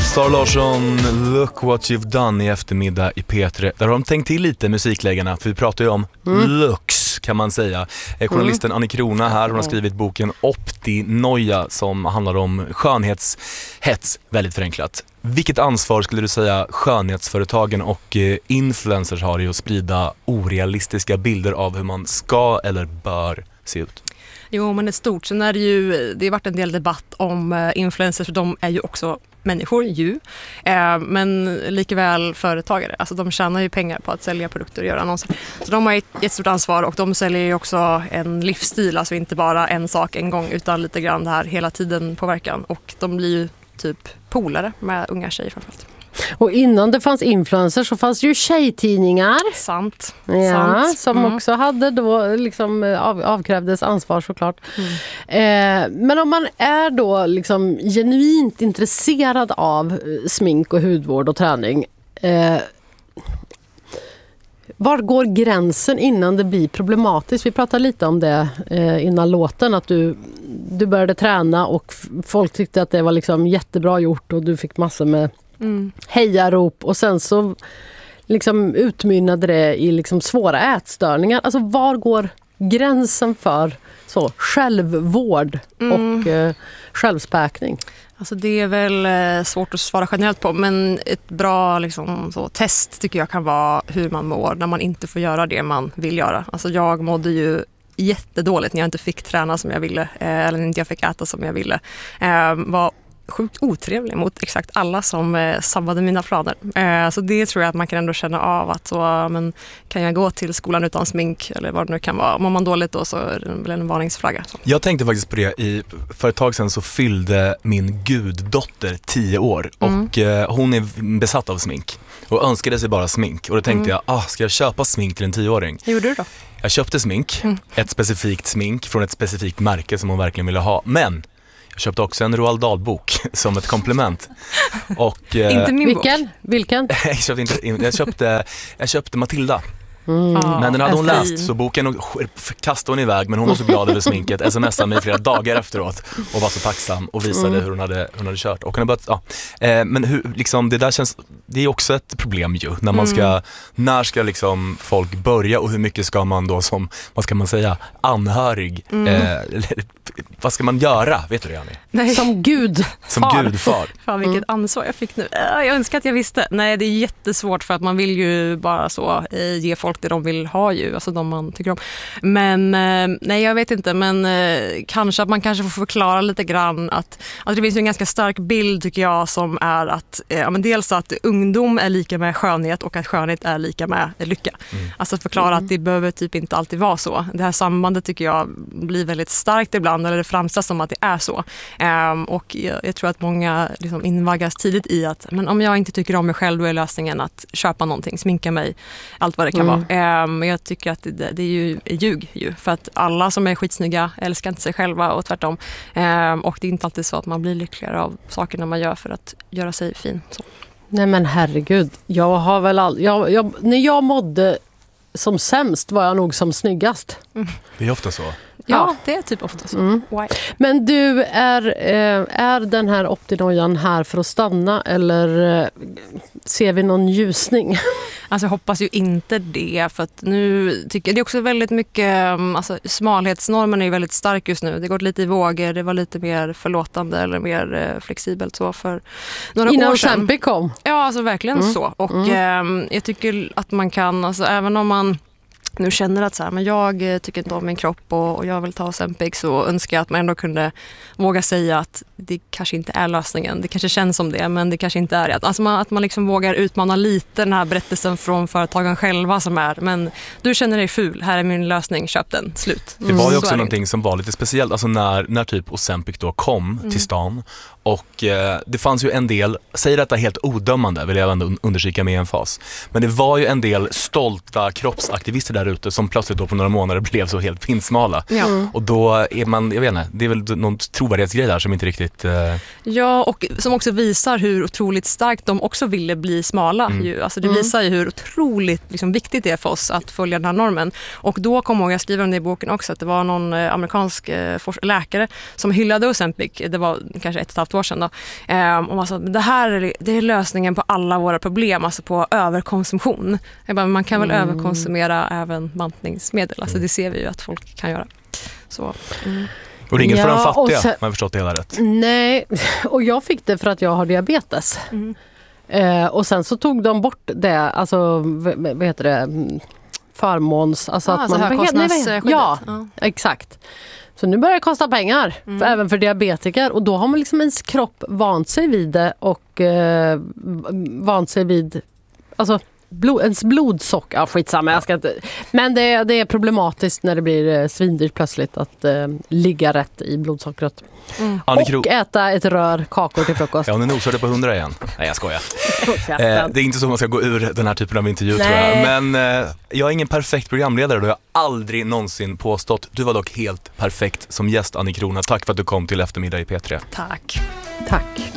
Sara Larsson, Look What You've Done i eftermiddag i P3. Där har de tänkt till lite, musikläggarna, för vi pratar ju om looks, kan man säga. Journalisten Annie Krona här, hon har skrivit boken Optinoia som handlar om skönhetshets, väldigt förenklat. Vilket ansvar skulle du säga skönhetsföretagen och influencers har i att sprida orealistiska bilder av hur man ska eller bör se ut? Jo, men det är stort. Sen är det har varit en del debatt om influencers, för de är ju också människor ju, men likaväl företagare. Alltså de tjänar ju pengar på att sälja produkter och göra annonser. Så de har ett stort ansvar, och de säljer ju också en livsstil, alltså inte bara en sak en gång utan lite grann det här hela tiden påverkan, och de blir ju typ polare med unga tjejer framförallt. Och innan det fanns influencers så fanns det ju tjejtidningar. Sant. Som också hade då liksom avkrävdes ansvar såklart. Men om man är då liksom genuint intresserad av smink och hudvård och träning, var går gränsen innan det blir problematiskt? Vi pratade lite om det innan låten, att du började träna och folk tyckte att det var liksom jättebra gjort och du fick massor med hejarop, och sen så liksom utmynnade det i liksom svåra ätstörningar. Alltså var går gränsen för så självvård och självspäkning? Alltså det är väl svårt att svara generellt på, men ett bra liksom, test tycker jag kan vara hur man mår när man inte får göra det man vill göra. Alltså jag mådde ju jättedåligt när jag inte fick träna som jag ville, eller inte jag fick äta som jag ville. Var sjukt otrevlig mot exakt alla som sabbade mina planer. Så det tror jag att man kan ändå känna av att men kan jag gå till skolan utan smink eller vad det nu kan vara. Mår man dåligt då så är det väl en varningsflagga. Så. Jag tänkte faktiskt på det, för ett tag sedan så fyllde min guddotter 10 år och hon är besatt av smink och önskade sig bara smink. Och då tänkte jag, ska jag köpa smink till en 10-åring? Hur gjorde du då? Jag köpte smink, ett specifikt smink från ett specifikt märke som hon verkligen ville ha, men jag köpte också en Roald Dahl-bok som ett komplement. Och, inte min bok. Vilken? jag köpte Matilda. Men den hade hon läst, så boken kastade hon iväg, men hon var så glad över sminket, smsade mig flera dagar efteråt och var så tacksam och visade hur hon hade kört. Och hon hade börjat, men hur, liksom, det där känns, det är också ett problem ju, när man när ska liksom folk börja, och hur mycket ska man då som, vad ska man säga, anhörig, vad ska man göra, vet du det, Annie? Nej. Som gudfar. Fan, vilket ansvar jag fick nu. Jag önskar att jag visste. Nej, det är jättesvårt, för att man vill ju bara så ge folk det de vill ha ju, alltså de man tycker om. Men nej, jag vet inte, men kanske att man kanske får förklara lite grann att det finns en ganska stark bild, tycker jag, som är att men dels att ungdom är lika med skönhet och att skönhet är lika med lycka. Alltså förklara att det behöver typ inte alltid vara så. Det här sambandet tycker jag blir väldigt starkt ibland, eller det framställs som att det är så. Och jag tror att många liksom invaggas tidigt i att men om jag inte tycker om mig själv, då är lösningen att köpa någonting, sminka mig, allt vad det kan vara. Men jag tycker att det är ju ljug ju, för att alla som är skitsnygga älskar inte sig själva och tvärtom. Och det är inte alltid så att man blir lyckligare av sakerna man gör för att göra sig fin. Så. Nej men herregud, jag har väl när jag mådde som sämst var jag nog som snyggast. Det är ofta så. Ja, det är typ ofta så. Men du, är den här optinoian här för att stanna, eller ser vi någon ljusning? Alltså jag hoppas ju inte det, för att nu tycker jag det är också väldigt mycket, alltså smalhetsnormen är ju väldigt stark just nu. Det går lite i vågor, det var lite mer förlåtande eller mer flexibelt så för några innan år sedan. Sempe kom. Ja, alltså verkligen så. Och jag tycker att man kan, alltså även om man nu känner att så här, men jag tycker inte om min kropp och jag vill ta Ozempic, så önskar jag att man ändå kunde våga säga att det kanske inte är lösningen. Det kanske känns som det, men det kanske inte är det. Alltså att man liksom vågar utmana lite den här berättelsen från företagen själva som är, men du känner dig ful, här är min lösning, köp den, slut. Det var ju också någonting som var lite speciellt, alltså när typ Ozempic då kom till stan, och det fanns ju en del, säger detta helt odömande, vill jag ändå undersöka med en fas, men det var ju en del stolta kroppsaktivister där ute som plötsligt då på några månader blev så helt pinsmala. Och då är man, jag vet inte, det är väl någon trovärdighetsgrej där som inte riktigt... Ja, och som också visar hur otroligt starkt de också ville bli smala. Alltså det visar ju hur otroligt liksom, viktigt det är för oss att följa den här normen. Och då kommer jag skriva om det i boken också, att det var någon amerikansk läkare som hyllade Ozempic. Det var kanske 1,5 8 år sedan då. Och man sa, det här det är lösningen på alla våra problem, alltså på överkonsumtion. Jag bara, man kan väl överkonsumera även bantningsmedel, alltså det ser vi ju att folk kan göra. Så, Och det är inget för de fattiga, sen, man har förstått det hela rätt. Nej, och jag fick det för att jag har diabetes. Och sen så tog de bort det, alltså vad heter det, förmåns... Alltså att man högkostnadsskyddet. Ja, exakt. Så nu börjar det kosta pengar, även för diabetiker. Och då har man liksom ens kropp vant sig vid det och vant sig vid... Alltså, ens blodsocker, ja, skitsamma, jag ska inte. Men det är problematiskt när det blir svindyrt plötsligt att ligga rätt i blodsockret. Och äta ett rör kakor till frukost. Ja, nu nosade på 100 igen. Nej, jag skojar. Det är inte så man ska gå ur den här typen av intervju, tror jag. Men jag är ingen perfekt programledare, då jag aldrig någonsin påstått. Du var dock helt perfekt som gäst, Annie Crona. Tack för att du kom till Eftermiddag i P3. Tack. Tack.